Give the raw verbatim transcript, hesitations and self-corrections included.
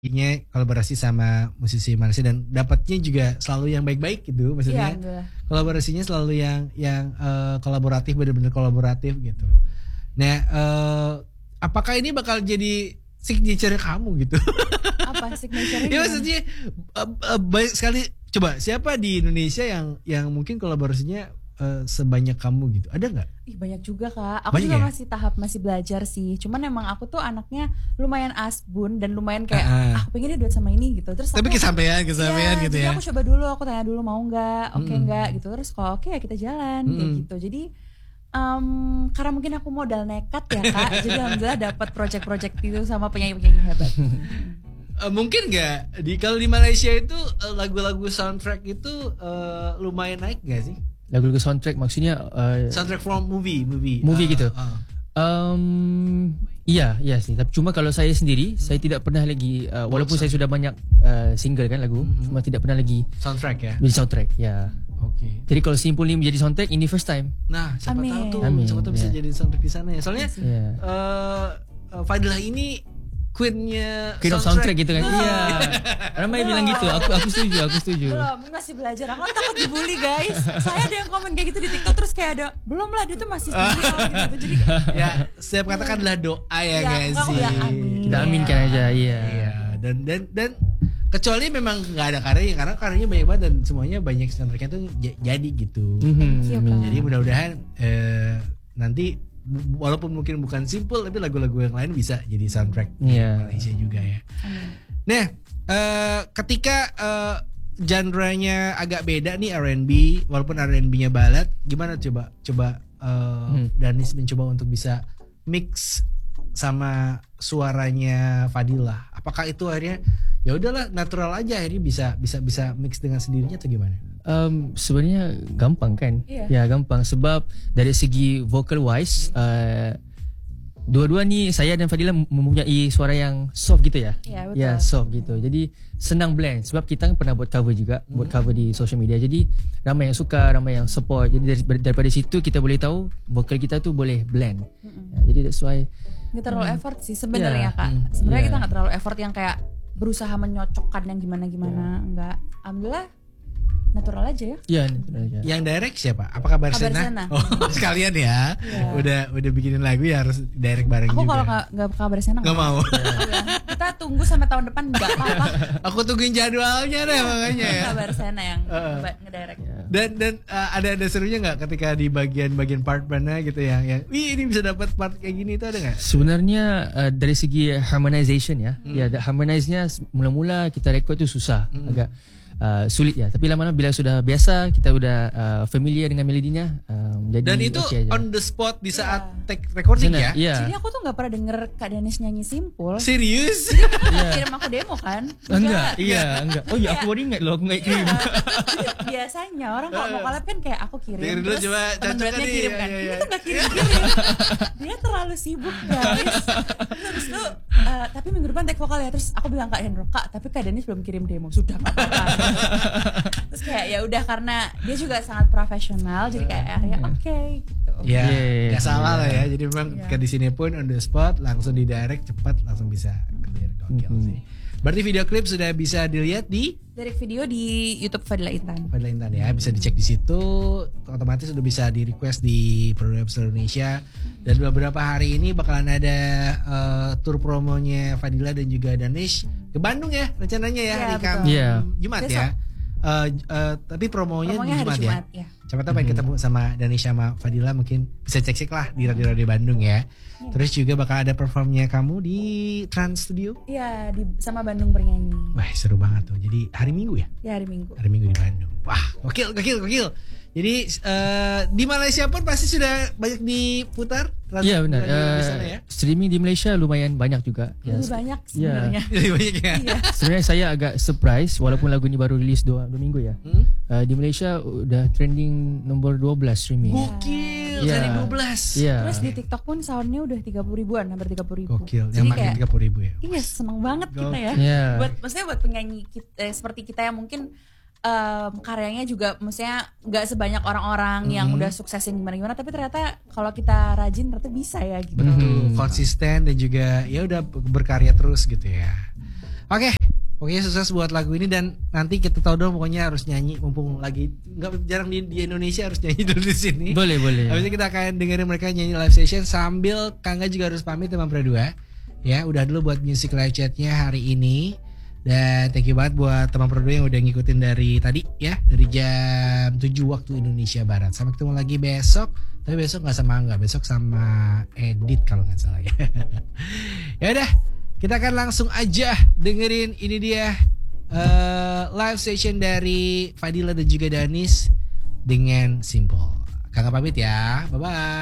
Ini kolaborasi sama musisi Malaysia dan dapatnya juga selalu yang baik-baik gitu, maksudnya Iya, kolaborasinya selalu yang yang uh, kolaboratif, benar-benar kolaboratif gitu. Nah, uh, apakah ini bakal jadi signature kamu gitu? Apa signature-nya? Ya maksudnya uh, uh, banyak sekali. Coba siapa di Indonesia yang yang mungkin kolaborasinya uh, sebanyak kamu gitu? Ada nggak? Ih, banyak juga Kak. Aku Banyak juga ya? masih tahap masih belajar sih. Cuman emang aku tuh anaknya lumayan asbun dan lumayan kayak Uh-uh. ah, aku pengen dia duet sama ini gitu. Terus Tapi aku, kesampaian, kesampaian iya, gitu jadi ya. aku coba dulu, aku tanya dulu mau nggak, oke Mm-mm. nggak gitu. Terus kalau oke ya kita jalan kayak Mm-mm. gitu. Jadi em, karena mungkin aku modal nekat ya Kak. Jadi alhamdulillah dapat project-project itu sama penyanyi-penyanyi hebat. Uh, mungkin nggak di kalau di Malaysia itu uh, lagu-lagu soundtrack itu uh, lumayan naik nggak sih? Lagu-lagu soundtrack maksudnya uh, Soundtrack from movie, movie. Movie Uh, gitu. uh. Um, iya, iya sih. Tapi cuma kalau saya sendiri, saya tidak pernah lagi uh, walaupun saya sudah banyak uh, single kan lagu, Mhm. cuma tidak pernah lagi Soundtrack ya. menjadi soundtrack. Ya. Oke. Jadi kalau Simpul ini menjadi soundtrack ini first time. Nah, siapa Amin. tahu tuh, Amin, siapa tahu bisa ya. jadi soundtrack di sana ya. Soalnya Ya. uh, uh, Fadilah ini queen-nya Queen of soundtrack gitu kan. Iya. Ramai bilang gitu. Aku aku setuju, aku setuju. Belum, masih belajar. Aku takut dibully guys. Saya ada yang komen kayak gitu di TikTok terus kayak ada belum lah dia tuh masih single gitu. Jadi ya, setiap kata kan adalah doa ya, Ya, guys enggak, sih. ya, amin. Kita aminkan aja, iya. Iya, dan dan dan kecuali memang nggak ada karyanya karena karyanya banyak banget dan semuanya banyak soundtracknya tuh j- jadi gitu. Mhm. Thank you, Kak. Jadi mudah-mudahan eh, nanti bu- walaupun mungkin bukan simple tapi lagu-lagu yang lain bisa jadi soundtrack di Iya. Malaysia juga ya. amin. Nah, eh, ketika eh, genre-nya agak beda nih R and B, walaupun R and B-nya ballad, gimana coba coba eh, Hmm. Danis mencoba untuk bisa mix sama suaranya Fadilah. Apakah itu akhirnya ya udahlah natural aja akhirnya bisa bisa bisa mix dengan sendirinya atau gimana? Um, sebenarnya gampang kan? Iya. Ya gampang sebab dari segi vocal wise uh, dua-dua ni saya dan Fadilah mempunyai suara yang soft gitu ya. Iya, betul. Ya soft gitu. Jadi senang blend sebab kita kan pernah buat cover juga, buat cover di social media. Jadi ramai yang suka, ramai yang support. Jadi dari, daripada situ kita boleh tahu vocal kita tu boleh blend. Ya, jadi that's why Gak terlalu effort sih sebenarnya Iya. Kak. Hmm. Sebenarnya Iya. kita nggak terlalu effort yang kayak berusaha menyocokkan yang gimana-gimana. Enggak. Alhamdulillah natural aja ya. ya itu aja. Yang direct siapa? Apa kabar Kabar Sena? Sena. Oh, sekalian ya. Iya. Udah udah bikinin lagu ya harus direct bareng Aku juga. kalau nggak nggak kabar sana Nggak mau. Iya. Kita tunggu sampai tahun depan nggak apa-apa. Aku tungguin jadwalnya deh makanya ya. Kabar sana yang Heeh. nge- ngedirect. Ya. Dan dan uh, ada ada serunya nggak ketika di bagian-bagian part mana gitu yang yang wih ini bisa dapat part kayak gini itu ada nggak? Sebenarnya uh, dari segi harmonization ya, Hmm. ya harmonize-nya mula-mula kita record tu susah, Hmm. agak uh, sulit ya. Tapi lama-lama bila sudah biasa, kita udah uh, familiar dengan melodinya, um, jadi Dan itu okay aja. on the spot di saat Iya. take recording Sana, ya? Iya. Jadi aku tuh nggak pernah denger Kak Danis nyanyi Simpul. Serius? Dia kirim aku demo kan? Enggak, iya, enggak. Oh iya, aku baru ingat loh, aku enggak kirim. Jadi biasanya orang kalau mau collab kan kayak aku kirim, Dengerin dulu terus coba, teman cocok duetnya nih. kirim Iya, kan. iya, Ini iya. tuh gak kirim-kirim. Dia terlalu sibuk guys. Terus tuh, eh, tapi minggu depan take vokal ya. Terus aku bilang Kak Hendro, Kak tapi Kak Danis belum kirim demo. Sudah gak apa-apa. Terus kayak ya udah karena dia juga sangat profesional. Jadi kayak akhirnya oke gitu. Ya, Yeah. nggak salah lah ya. Jadi memang Iya. ke di sini pun on the spot langsung di direct cepat langsung bisa clear gokil Mhm. sih. Berarti video klip sudah bisa dilihat di Dari video di YouTube Fadila Intan. Fadila Intan ya, bisa dicek di situ. Otomatis udah bisa di request di Produk Indonesia. Dan beberapa hari ini bakalan ada eh, tour promonya Fadila dan juga Danish ke Bandung ya rencananya ya Iya, hari betul. Kamis Iya. Jumat Besok. ya. Eh, eh, tapi promonya, Promonya di hari Jumat, Jumat ya. ya. Siapa tahu pengen ketemu sama Danish sama Fadila mungkin bisa cek-cek lah di radio-radio Bandung ya. Terus juga bakal ada performnya kamu di Trans Studio. Iya di sama Bandung Bernyanyi. Wah seru banget tuh. Jadi hari Minggu ya? Ya hari Minggu. Hari Minggu di Bandung. Wah gokil gokil gokil. Jadi eh, di Malaysia pun pasti sudah banyak diputar. Trans- Iya benar. radio di Uh, sana ya. streaming di Malaysia lumayan banyak juga. Ya, Lebih se- banyak Iya. sebenarnya. Jadi banyak ya. Iya. Sebenarnya saya agak surprise walaupun lagu ini baru rilis dua, dua minggu ya. Hmm? Uh, di Malaysia udah trending nomor dua belas streaming. Gokil. Iya. Dari dua belas. Iya. Terus di TikTok pun soundnya udah tiga puluh ribuan, hampir tiga puluh ribu. Gokil. Yang Jadi makin kayak, tiga puluh ribu ya. iya seneng banget kita ya. Iya. Buat maksudnya buat penyanyi kita, eh, seperti kita yang mungkin em, karyanya juga maksudnya nggak sebanyak orang-orang yang Mhm. udah suksesin gimana-gimana, tapi ternyata kalau kita rajin ternyata bisa ya gitu. Betul. Mhm. Konsisten dan juga ya udah berkarya terus gitu ya. Oke, pokoknya sukses buat lagu ini dan nanti kita tahu dong pokoknya harus nyanyi mumpung lagi nggak jarang di, di Indonesia harus nyanyi dulu di sini. Boleh, boleh. Habis itu kita akan dengerin mereka nyanyi live session sambil Kangga juga harus pamit teman berdua. Ya, udah dulu buat music live chatnya hari ini. Dan thank you banget buat teman berdua yang udah ngikutin dari tadi ya, dari jam tujuh waktu Indonesia Barat. Sampai ketemu lagi besok. Tapi besok nggak sama Angga, besok sama Edit kalau nggak salah ya. Ya udah. Kita akan langsung aja dengerin ini dia uh, live session dari Fadila dan juga Danis dengan Simple. Kakak pamit ya, bye bye.